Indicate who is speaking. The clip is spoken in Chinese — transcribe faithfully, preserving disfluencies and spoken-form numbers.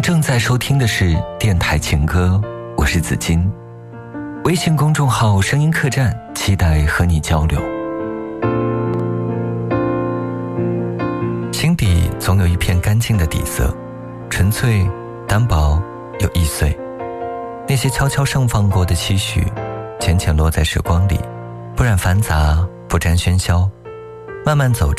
Speaker 1: 正在收听的是电台情歌，我是子金。微信公众号声音客栈，期待和你交流。心底总有一片干净的底色，纯粹、单薄又易碎。那些悄悄盛放过的期许，浅浅落在时光里，不染繁杂，不沾喧嚣，慢慢走着